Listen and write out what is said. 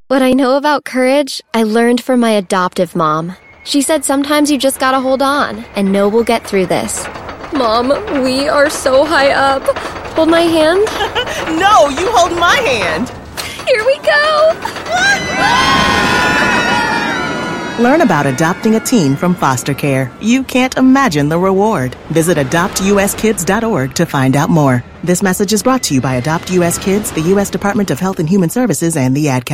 What I know about courage, I learned from my adoptive mom. She said sometimes you just gotta hold on and know we'll get through this. Mom, we are so high up. Hold my hand? No, you hold my hand. Here we go. Learn about adopting a teen from foster care. You can't imagine the reward. Visit adoptuskids.org to find out more. This message is brought to you by Adopt US Kids, the U.S. Department of Health and Human Services, and the Ad Council.